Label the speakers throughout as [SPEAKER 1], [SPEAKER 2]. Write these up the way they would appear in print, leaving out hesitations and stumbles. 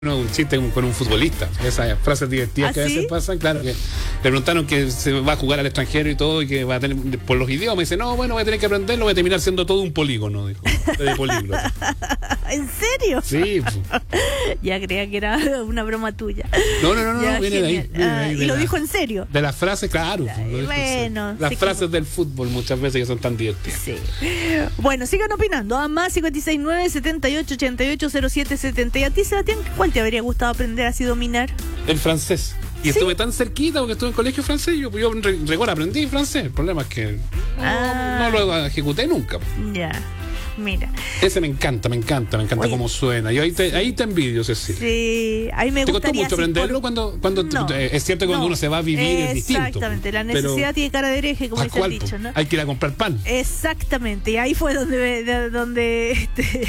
[SPEAKER 1] un chiste con un futbolista, esas frases divertidas que a veces pasan, claro, que le preguntaron que se va a jugar al extranjero y todo, y que va a tener, por los idiomas, y dice, no, bueno, voy a tener que aprenderlo, voy a terminar siendo todo un polígono, dijo, de políglota.
[SPEAKER 2] ¿En serio?
[SPEAKER 1] Sí.
[SPEAKER 2] Ya creía que era una broma tuya.
[SPEAKER 1] No, viene de ahí.
[SPEAKER 2] Y lo dijo en serio.
[SPEAKER 1] De las frases, claro.
[SPEAKER 2] Bueno.
[SPEAKER 1] Las frases del fútbol muchas veces que son tan divertidas.
[SPEAKER 2] Sí. Bueno, sigan opinando. Más 569 78 88 07 70. Y a ti, Sebastián, ¿cuál te habría gustado aprender así dominar?
[SPEAKER 1] El francés. Y estuve tan cerquita porque estuve en colegio francés. Yo en rigor aprendí francés. El problema es que no lo ejecuté nunca.
[SPEAKER 2] Ya. Mira.
[SPEAKER 1] Ese me encanta. Oye, cómo suena. Yo ahí te envidio, Cecilia.
[SPEAKER 2] Sí, ahí me gustaría. ¿Te
[SPEAKER 1] costó mucho aprenderlo cuando no, es cierto que cuando uno se va a vivir es distinto?
[SPEAKER 2] Exactamente, la necesidad tiene cara de hereje, como dice el dicho, ¿no?
[SPEAKER 1] Hay que ir a comprar pan.
[SPEAKER 2] Exactamente, y ahí fue donde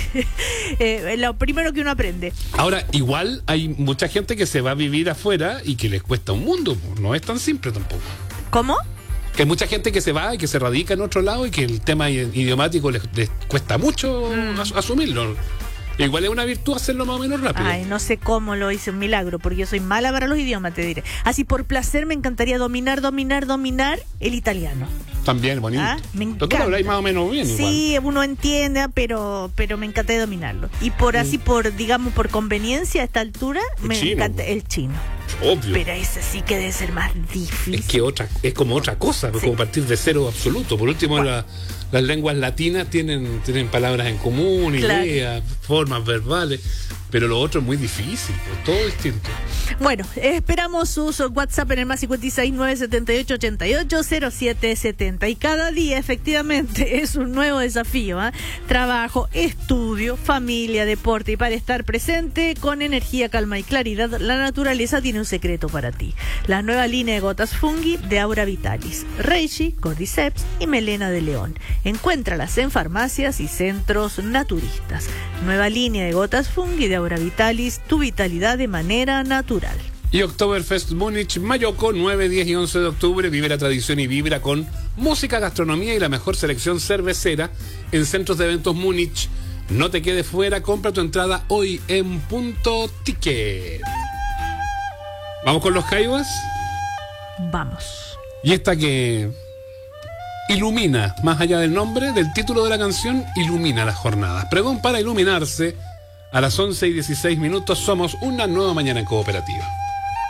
[SPEAKER 2] lo primero que uno aprende.
[SPEAKER 1] Ahora, igual hay mucha gente que se va a vivir afuera y que les cuesta un mundo, no es tan simple tampoco.
[SPEAKER 2] ¿Cómo?
[SPEAKER 1] Que hay mucha gente que se va y que se radica en otro lado y que el tema idiomático les cuesta mucho asumirlo. Igual es una virtud hacerlo más o menos rápido.
[SPEAKER 2] Ay, no sé cómo lo hice, un milagro, porque yo soy mala para los idiomas, te diré. Así por placer me encantaría dominar el italiano.
[SPEAKER 1] También, bonito.
[SPEAKER 2] Me encanta.
[SPEAKER 1] Tú lo habláis más o menos bien.
[SPEAKER 2] Sí, igual. Uno entiende, pero me encantaría dominarlo. Y por por conveniencia a esta altura, me encanta el chino.
[SPEAKER 1] Obvio.
[SPEAKER 2] Pero ese sí que debe ser más difícil.
[SPEAKER 1] Es como otra cosa, sí. Como partir de cero absoluto. Por último, las lenguas latinas tienen palabras en común, claro. Ideas, formas verbales, pero lo otro es muy difícil, todo distinto.
[SPEAKER 2] Bueno, esperamos sus WhatsApp en el más 569 78 88 07 70. Y cada día efectivamente es un nuevo desafío, Trabajo, estudio, familia, deporte. Y para estar presente con energía, calma y claridad, la naturaleza tiene un secreto para ti. La nueva línea de gotas Fungi de Aura Vitalis, Reishi, Cordyceps y Melena de León. Encuéntralas en farmacias y centros naturistas. Nueva línea de gotas Fungi de Aura Vitalis, tu vitalidad de manera natural.
[SPEAKER 1] Y Oktoberfest Múnich, Mayoko, 9, 10 y 11 de octubre. Vive la tradición y vibra con música, gastronomía y la mejor selección cervecera en centros de eventos Múnich. No te quedes fuera, compra tu entrada hoy en Punto Ticket. ¿Vamos con los Jaivas?
[SPEAKER 2] Vamos.
[SPEAKER 1] Y esta que ilumina, más allá del nombre, del título de la canción, ilumina las jornadas. Pregón para iluminarse. A las 11 y 16 minutos somos una nueva mañana en Cooperativa.